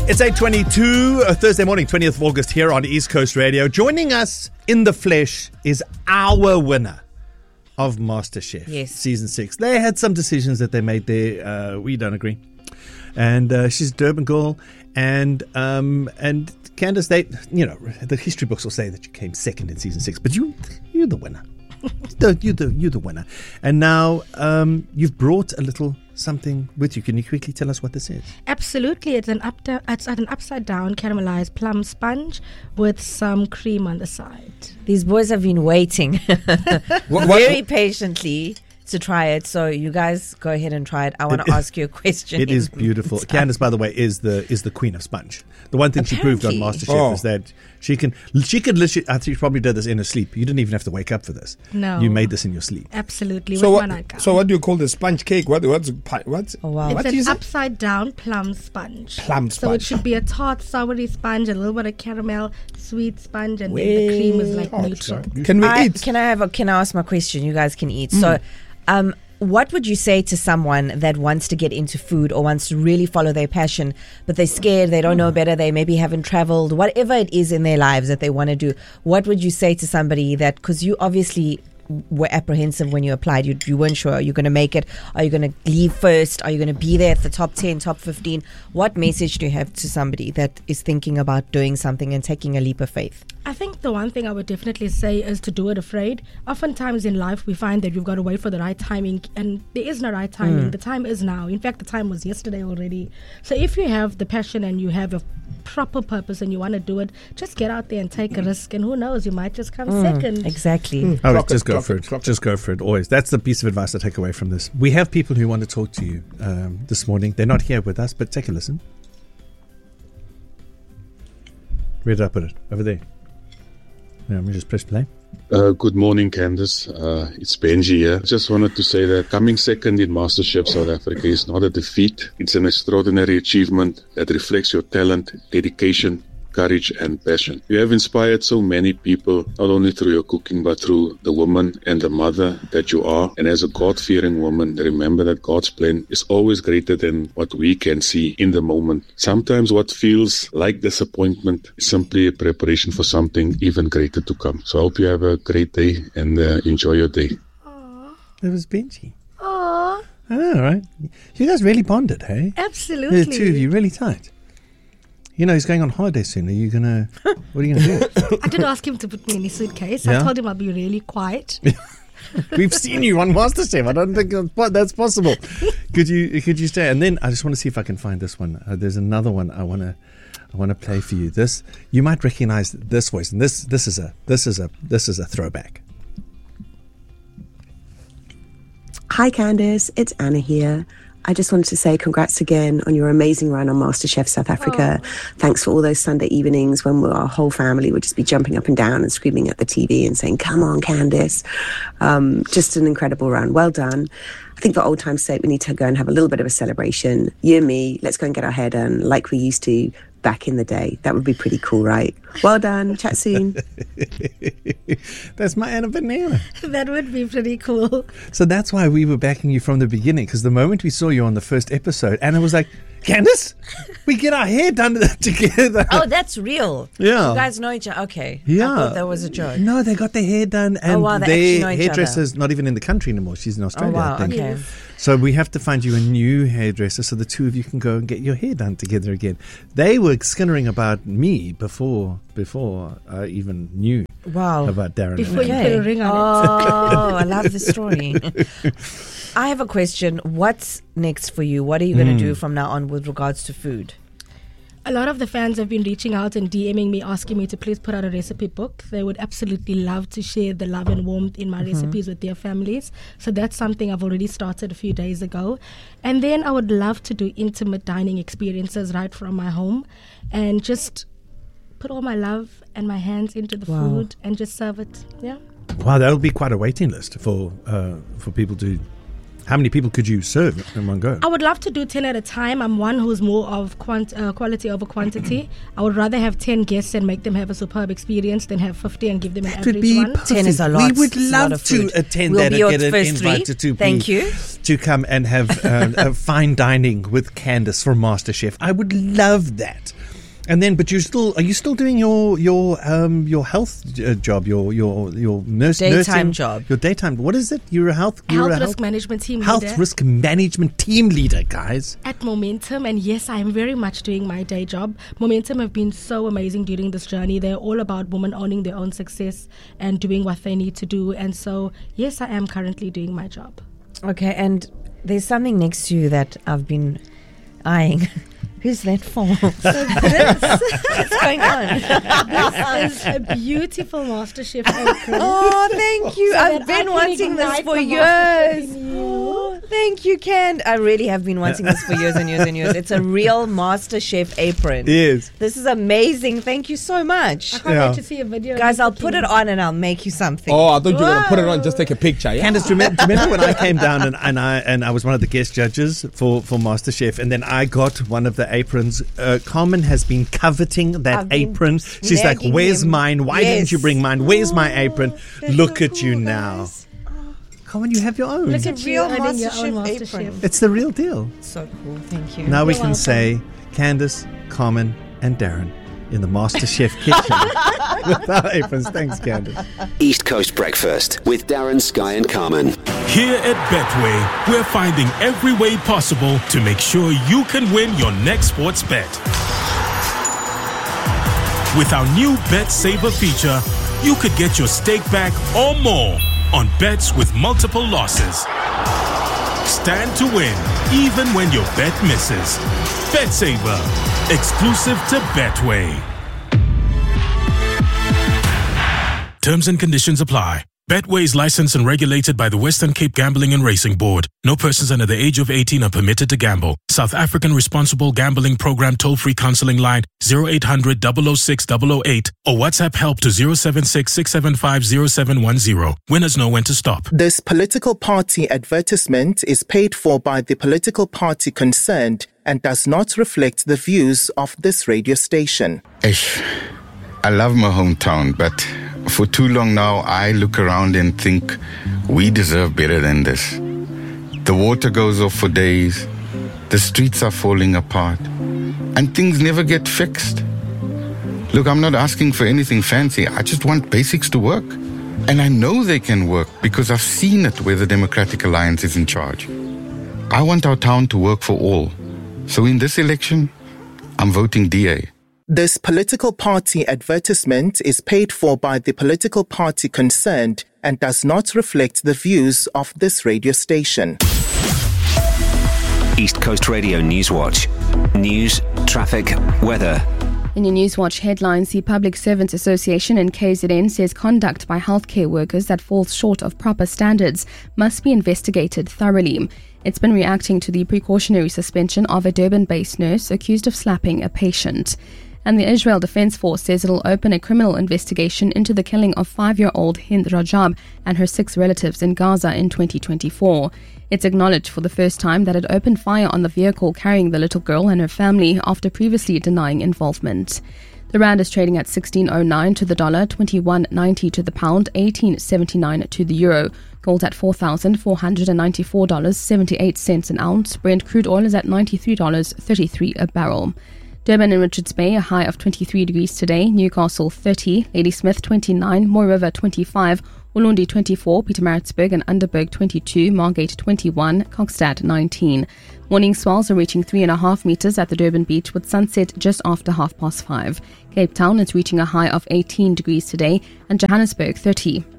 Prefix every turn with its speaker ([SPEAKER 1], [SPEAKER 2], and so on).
[SPEAKER 1] It's 8:22, Thursday morning, 20th of August here on East Coast Radio. Joining us in the flesh is our winner of MasterChef, Season 6. They had some decisions that they made there. We don't agree. And she's a Durban girl. And Candice, the history books will say that you came second in Season 6, but you're the winner. You're the winner. And now you've brought a little something with you. Can you quickly tell us what this is?
[SPEAKER 2] Absolutely. It's an upside down caramelized plum sponge with some cream on the side.
[SPEAKER 3] These boys have been waiting very patiently to try it. So you guys go ahead and try it. I want to ask you a question.
[SPEAKER 1] It is beautiful. Candice, by the way, is the queen of sponge. The one thing she proved on MasterChef is that she can literally, I think she probably did this in her sleep. You didn't even have to wake up for this.
[SPEAKER 2] No.
[SPEAKER 1] You made this in your sleep.
[SPEAKER 2] Absolutely.
[SPEAKER 4] So what do you call the sponge cake? What's
[SPEAKER 3] Oh, wow.
[SPEAKER 2] It's an upside down plum sponge. So it should be a tart, soury sponge, a little bit of caramel, sweet sponge, and then the cream is like neutral.
[SPEAKER 4] Can we eat?
[SPEAKER 3] Can I ask my question? You guys can eat. So, what would you say to someone that wants to get into food or wants to really follow their passion, but they're scared, they don't know better, they maybe haven't traveled, whatever it is in their lives that they want to do? What would you say to somebody that, because you obviously were apprehensive when you applied, you weren't sure, are you going to make it, are you going to leave first, are you going to be there at the top 10, top 15? What message do you have to somebody that is thinking about doing something and taking a leap of faith?
[SPEAKER 2] I think the one thing I would definitely say is to do it afraid. Oftentimes in life we find that you've got to wait for the right timing, and there is no right timing. The time is now. In fact, the time was yesterday already. So if you have the passion and you have a proper purpose and you want to do it, just get out there and take a risk, and who knows, you might just come second.
[SPEAKER 3] Exactly.
[SPEAKER 1] Just go for it. Just go for it, always. That's the piece of advice I take away from this. We have people who want to talk to you this morning. They're not here with us, but take a listen. Where did I put it? Over there. Yeah, let me just press play.
[SPEAKER 5] Good morning, Candice. It's Benji here. Just wanted to say that coming second in MasterChef South Africa is not a defeat. It's an extraordinary achievement that reflects your talent, dedication, courage and passion. You have inspired so many people, not only through your cooking, but through the woman and the mother that you are. And as a God-fearing woman, remember that God's plan is always greater than what we can see in the moment. Sometimes what feels like disappointment is simply a preparation for something even greater to come. So I hope you have a great day and enjoy your day.
[SPEAKER 2] Aww.
[SPEAKER 1] It was Benji.
[SPEAKER 2] Aww.
[SPEAKER 1] I know, right? You guys really bonded, hey?
[SPEAKER 2] Absolutely.
[SPEAKER 1] The two of you, really tight. You know, he's going on holiday soon. What are you going to do? I
[SPEAKER 2] did ask him to put me in his suitcase. Yeah? I told him I'll be really quiet.
[SPEAKER 1] We've seen you on MasterChef. I don't think that's possible. Could you stay? And then I just want to see if I can find this one. There's another one I want to play for you. This, you might recognize this voice, and this is a throwback.
[SPEAKER 6] Hi Candice, it's Anna here. I just wanted to say congrats again on your amazing run on MasterChef South Africa. Thanks for all those Sunday evenings when our whole family would just be jumping up and down and screaming at the TV and saying, come on, Candice. Just an incredible run. Well done. I think for old time's sake, we need to go and have a little bit of a celebration. You and me, let's go and get our hair done like we used to back in the day. That would be pretty cool, right? Well done. Chat soon.
[SPEAKER 1] That's my Anna Banana.
[SPEAKER 2] That would be pretty cool.
[SPEAKER 1] So that's why we were backing you from the beginning, because the moment we saw you on the first episode, Anna was like, Candice, we get our hair done together.
[SPEAKER 3] Oh, that's real.
[SPEAKER 1] Yeah.
[SPEAKER 3] You guys know each other. Okay.
[SPEAKER 1] Yeah.
[SPEAKER 3] I thought that was a joke.
[SPEAKER 1] No, they got their hair done, and their hairdresser's not even in the country anymore. She's in Australia, I think.
[SPEAKER 3] Okay.
[SPEAKER 1] So we have to find you a new hairdresser so the two of you can go and get your hair done together again. They were skinnering about me before I even knew about Darren.
[SPEAKER 2] Before you put a ring on
[SPEAKER 3] it. Oh, I love the story. I have a question. What's next for you? What are you going to do from now on with regards to food?
[SPEAKER 2] A lot of the fans have been reaching out and DMing me, asking me to please put out a recipe book. They would absolutely love to share the love and warmth in my recipes with their families. So that's something I've already started a few days ago. And then I would love to do intimate dining experiences right from my home and just put all my love and my hands into the food and just serve it. Yeah.
[SPEAKER 1] Wow, that would be quite a waiting list for people to How many people could you serve in one go?
[SPEAKER 2] I would love to do 10 at a time. I'm one who's more of quality over quantity. I would rather have 10 guests and make them have a superb experience than have 50 and give them an average one.
[SPEAKER 3] 10 is a lot.
[SPEAKER 1] We would love to attend that and get an invite to
[SPEAKER 3] Thank you.
[SPEAKER 1] To come and have fine dining with Candice from MasterChef. I would love that. And then, but are you still doing your health job, your nursing
[SPEAKER 3] job?
[SPEAKER 1] Your daytime. What is it? You're a health
[SPEAKER 2] risk management team leader.
[SPEAKER 1] Health risk management team leader, guys.
[SPEAKER 2] At Momentum, and yes, I am very much doing my day job. Momentum have been so amazing during this journey. They're all about women owning their own success and doing what they need to do. And so, yes, I am currently doing my job.
[SPEAKER 3] Okay, and there's something next to you that I've been eyeing. Who's that for? What's going on?
[SPEAKER 2] This is a beautiful MasterChef apron.
[SPEAKER 3] Oh, thank you. I've been wanting this for years. Oh, thank you, Ken. I really have been wanting this for years and years and years. It's a real MasterChef apron.
[SPEAKER 1] Yes.
[SPEAKER 3] This is amazing. Thank you so much.
[SPEAKER 2] I can't wait to see a video.
[SPEAKER 3] Guys, I'll put it on and I'll make you something.
[SPEAKER 4] Oh, I thought you were going to put it on, just take a picture. Yeah?
[SPEAKER 1] Candice, remember when I came down and I was one of the guest judges for MasterChef, and then I got one of the aprons. Carmen has been coveting that apron. She's like, where's mine? Why didn't you bring mine? Where's my apron? Look at you now. Carmen, you have your own.
[SPEAKER 2] Look at you owning your own MasterChef.
[SPEAKER 1] It's the real deal.
[SPEAKER 3] So cool. Thank you.
[SPEAKER 1] Now we can say Candice, Carmen and Darren in the MasterChef kitchen with our aprons. Thanks, Candice.
[SPEAKER 7] East Coast Breakfast with Darren, Sky and Carmen.
[SPEAKER 8] Here at Betway, we're finding every way possible to make sure you can win your next sports bet. With our new Bet Saver feature, you could get your stake back or more on bets with multiple losses. Stand to win even when your bet misses. Bet Saver, exclusive to Betway. Terms and conditions apply. Betway is licensed and regulated by the Western Cape Gambling and Racing Board. No persons under the age of 18 are permitted to gamble. South African Responsible Gambling Program toll-free counseling line 0800 006 008 or WhatsApp help to 076 675 0710. Winners know when to stop.
[SPEAKER 9] This political party advertisement is paid for by the political party concerned and does not reflect the views of this radio station.
[SPEAKER 10] I love my hometown, but for too long now, I look around and think we deserve better than this. The water goes off for days, the streets are falling apart, and things never get fixed. Look, I'm not asking for anything fancy. I just want basics to work. And I know they can work because I've seen it where the Democratic Alliance is in charge. I want our town to work for all. So in this election, I'm voting DA.
[SPEAKER 9] This political party advertisement is paid for by the political party concerned and does not reflect the views of this radio station.
[SPEAKER 7] East Coast Radio Newswatch. News, traffic, weather.
[SPEAKER 11] In your Newswatch headlines, the Public Servants Association in KZN says conduct by healthcare workers that falls short of proper standards must be investigated thoroughly. It's been reacting to the precautionary suspension of a Durban-based nurse accused of slapping a patient. And the Israel Defense Force says it'll open a criminal investigation into the killing of 5-year-old Hind Rajab and her 6 relatives in Gaza in 2024. It's acknowledged for the first time that it opened fire on the vehicle carrying the little girl and her family after previously denying involvement. The rand is trading at 16.09 to the dollar, 21.90 to the pound, 18.79 to the euro. Gold at $4,494.78 an ounce. Brent crude oil is at $93.33 a barrel. Durban and Richards Bay, a high of 23 degrees today. Newcastle 30, Ladysmith 29, Mooi River 25, Ulundi 24, Pietermaritzburg and Underberg 22, Margate 21, Kokstad 19. Morning swells are reaching 3.5 meters at the Durban beach with sunset just after 5:30. Cape Town is reaching a high of 18 degrees today and Johannesburg 30.